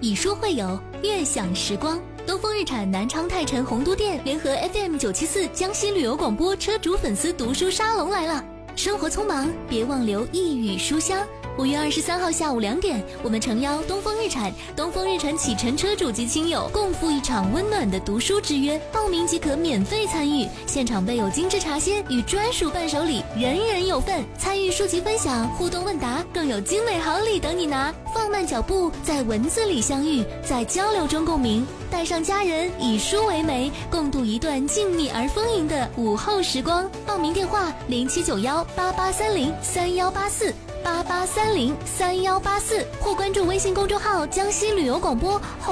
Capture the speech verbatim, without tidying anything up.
以书会友，悦享时光。东风日产南昌泰城洪都店联合 F M 九七四江西旅游广播车主粉丝读书沙龙来了。生活匆忙，别忘留一语书香。五月二十三号下午两点，我们诚邀东风日产、东风日产启辰车主及亲友共赴一场温暖的读书之约，报名即可免费参与，现场备有精致茶歇与专属伴手礼，人人有份。参与书籍分享、互动问答，更有精美好礼等你拿。放慢脚步，在文字里相遇，在交流中共鸣，带上家人，以书为媒，共度一段静谧而丰盈的午后时光。报名电话零七九幺八八三零三幺八四。八八三零三幺八四，或关注微信公众号江西旅游广播。